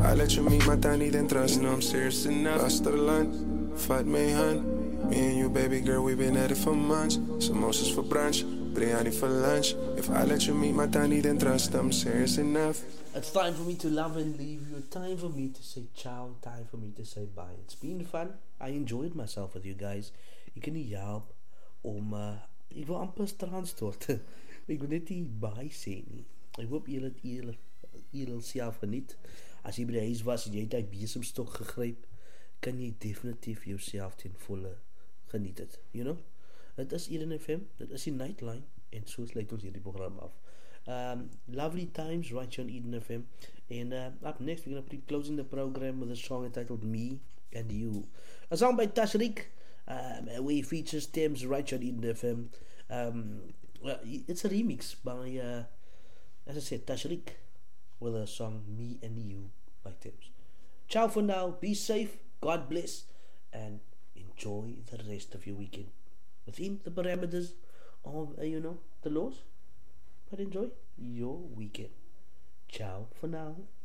I let you meet my tiny, then trust. You know I'm serious enough. Vasterland, vat my hand. Me and you, baby girl, we've been at it for months. Samosas for brunch, biryani for lunch. If I let you meet my tiny, then trust. I'm serious enough. It's time for me to love and leave you. Time for me to say ciao. Time for me to say bye. It's been fun. I enjoyed myself with you guys. Ek kan nie help om ek wil amper transtort. Ek wil net nie bye sê nie. Ek hoop julle self geniet. As jy by die huis was en jy het die besemstok gegryp, kan jy definitief jouself ten volle geniet het. You know? Dit is Eden FM, dit is die Nightline en so sluit ons hierdie program af. Lovely times right here on Eden FM, and up next we're going to be closing the program with a song entitled Me and You, a song by Tashrik, where he features Thames right here on Eden FM. It's a remix by as I said, Tashrik, with a song Me and You by Thames. Ciao for now, be safe, God bless, and enjoy the rest of your weekend within the parameters of the laws. But enjoy your weekend. Ciao for now.